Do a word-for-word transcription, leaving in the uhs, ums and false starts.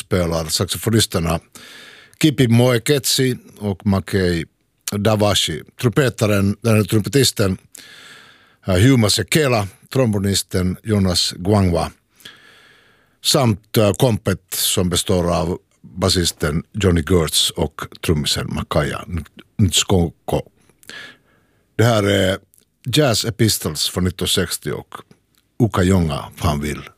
spelar saxofonisterna Kipi Moeketsi och Makei Davashi. Trumpetaren, den trumpetisten Huma Sekela, trombonisten Jonas Gwangwa samt kompet som består av basisten Johnny Gertz och trummisen Makaya Ntskonko. Det här är Jazz Epistles från nittonhundrasextio och Uka Jonga, fan vill.